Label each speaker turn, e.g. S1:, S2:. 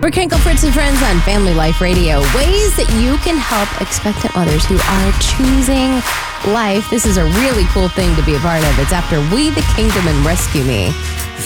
S1: We're Kinkle Fritz and Friends on Family Life Radio. Ways that you can help expectant mothers who are choosing life. This is a really cool thing to be a part of. It's after We the Kingdom and Rescue Me.